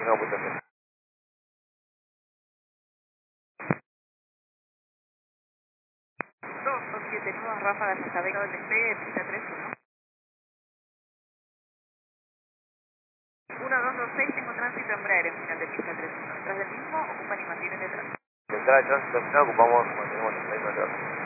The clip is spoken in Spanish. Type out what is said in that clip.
29.6. 227 nuevas ráfagas hasta Vega del Despegue, pista 31. 1226, tengo tránsito en Braer en final de pista 31. Detrás del mismo, ocupan y mantienen el tránsito. Entrada de tránsito final, ocupamos, mantenemos el mismo tránsito.